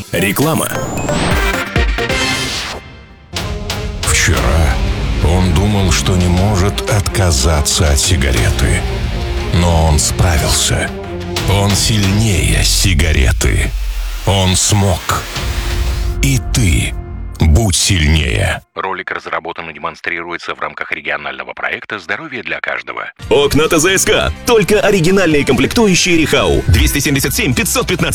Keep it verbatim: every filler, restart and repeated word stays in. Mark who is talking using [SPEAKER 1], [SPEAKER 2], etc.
[SPEAKER 1] Реклама.
[SPEAKER 2] Вчера он думал, что не может отказаться от сигареты. Но он справился. Он сильнее сигареты. Он смог. И ты будь сильнее.
[SPEAKER 3] Ролик разработан и демонстрируется в рамках регионального проекта «Здоровье для каждого».
[SPEAKER 1] Окна ТЗСК. Только оригинальные комплектующие Рихау. двести семьдесят семь пятьсот пятнадцать.